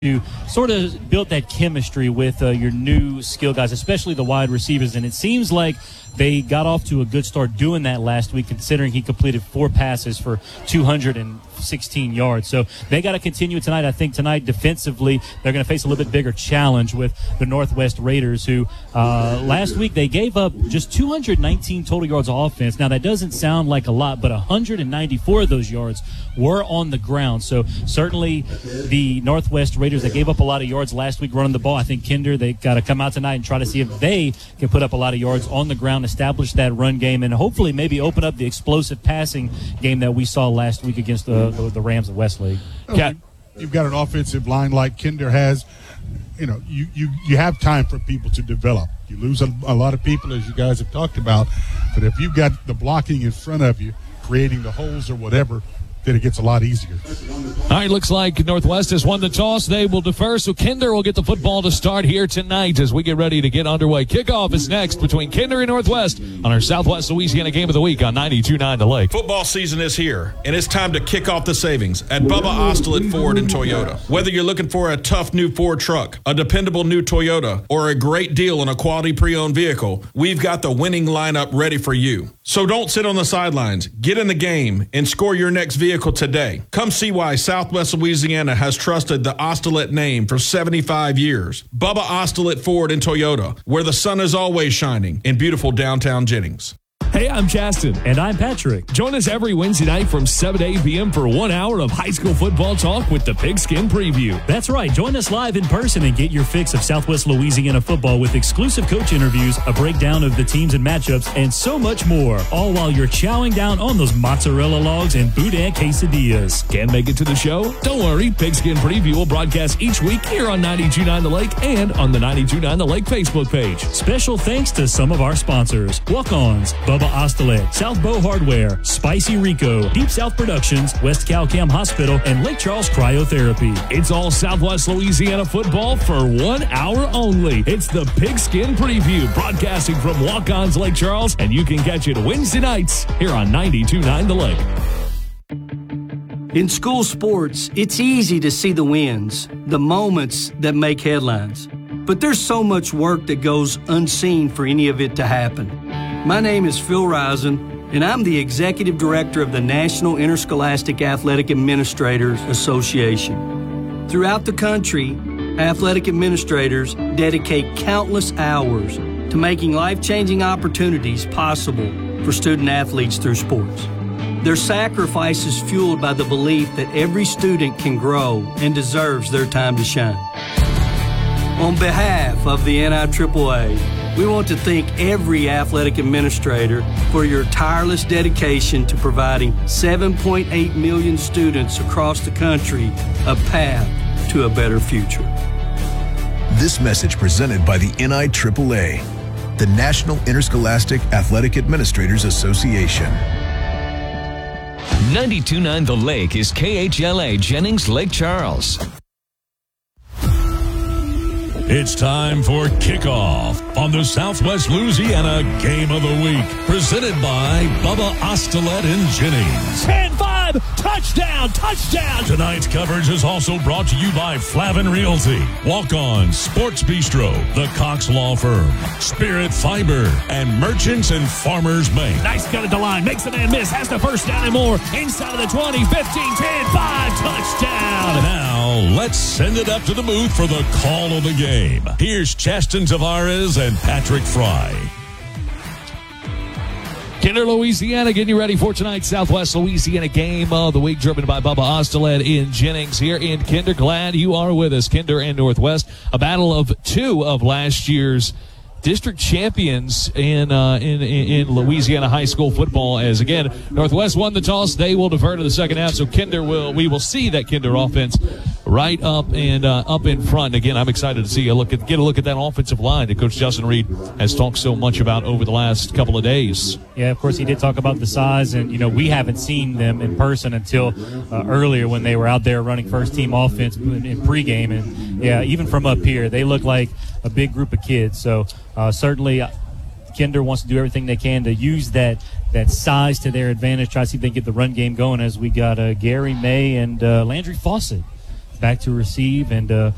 to sort of build that chemistry with your new skill guys, especially the wide receivers. And it seems like they got off to a good start doing that last week, considering he completed 4 passes for 216 yards. So they got to continue tonight. I think tonight defensively they're going to face a little bit bigger challenge with the Northwest Raiders, who last week they gave up just 219 total yards of offense. Now that doesn't sound like a lot, but 194 of those yards were on the ground. So certainly the Northwest Raiders, they gave up a lot of yards last week running the ball. I think Kinder, they got to come out tonight and try to see if they can put up a lot of yards on the ground, establish that run game, and hopefully maybe open up the explosive passing game that we saw last week against the Rams of Westlake. Okay. You've got an offensive line like Kinder has. You know, you have time for people to develop. You lose a lot of people, as you guys have talked about, but if you've got the blocking in front of you, creating the holes or whatever, then it gets a lot easier. All right, looks like Northwest has won the toss. They will defer, so Kinder will get the football to start here tonight as we get ready to get underway. Kickoff is next between Kinder and Northwest on our Southwest Louisiana Game of the Week on 92.9 The Lake. Football season is here, and it's time to kick off the savings at Bubba Ostelet Ford and Toyota. Whether you're looking for a tough new Ford truck, a dependable new Toyota, or a great deal on a quality pre-owned vehicle, we've got the winning lineup ready for you. So don't sit on the sidelines. Get in the game and score your next vehicle today. Come see why Southwest Louisiana has trusted the Ostelet name for 75 years. Bubba Ostelet Ford and Toyota, where the sun is always shining in beautiful downtown Jennings. Hey, I'm Justin. And I'm Patrick. Join us every Wednesday night from 7 to 8 p.m. for 1 hour of high school football talk with the Pigskin Preview. That's right. Join us live in person and get your fix of Southwest Louisiana football with exclusive coach interviews, a breakdown of the teams and matchups, and so much more, all while you're chowing down on those mozzarella logs and boudin quesadillas. Can't make it to the show? Don't worry. Pigskin Preview will broadcast each week here on 92.9 The Lake and on the 92.9 The Lake Facebook page. Special thanks to some of our sponsors: Walk-Ons, Bubba Ostelet, South Bow Hardware, Spicy Rico, Deep South Productions, West Cal-Cam Hospital, and Lake Charles Cryotherapy. It's all Southwest Louisiana football for 1 hour only. It's the Pigskin Preview, broadcasting from Walk-Ons Lake Charles, and you can catch it Wednesday nights here on 92.9 The Lake. In school sports, it's easy to see the wins, the moments that make headlines. But there's so much work that goes unseen for any of it to happen. My name is Phil Risen, and I'm the Executive Director of the National Interscholastic Athletic Administrators Association. Throughout the country, athletic administrators dedicate countless hours to making life-changing opportunities possible for student athletes through sports. Their sacrifice is fueled by the belief that every student can grow and deserves their time to shine. On behalf of the NIAAA, we want to thank every athletic administrator for your tireless dedication to providing 7.8 million students across the country a path to a better future. This message presented by the NIAAA, the National Interscholastic Athletic Administrators Association. 92.9 The Lake is KHLA Jennings Lake Charles. It's time for kickoff on the Southwest Louisiana Game of the Week, presented by Bubba Ostelet and Jennings. 10-5, touchdown! Tonight's coverage is also brought to you by Flavin Realty, Walk-On, Sports Bistro, The Cox Law Firm, Spirit Fiber, and Merchants and Farmers Bank. Nice cut at the line, makes the man miss, has the first down and more, inside of the 20, 15, 10, 5, touchdown! Now, let's send it up to the booth for the call of the game. Here's Chaston Tavares and Patrick Fry. Kinder, Louisiana, getting you ready for tonight's Southwest Louisiana Game of the Week, driven by Bubba Ostelet in Jennings here in Kinder. Glad you are with us, Kinder and Northwest. A battle of 2 of last year's district champions in Louisiana high school football, as again Northwest won the toss. They will defer to the second half, so we will see that Kinder offense right up and up in front. Again, I'm excited to see get a look at that offensive line that Coach Justin Reed has talked so much about over the last couple of days. Yeah, of course he did talk about the size, and we haven't seen them in person until earlier when they were out there running first team offense in pregame, and yeah, even from up here they look like a big group of kids. So certainly Kinder wants to do everything they can to use that size to their advantage, try to see if they can get the run game going, as we got Gary May and Landry Fawcett back to receive, and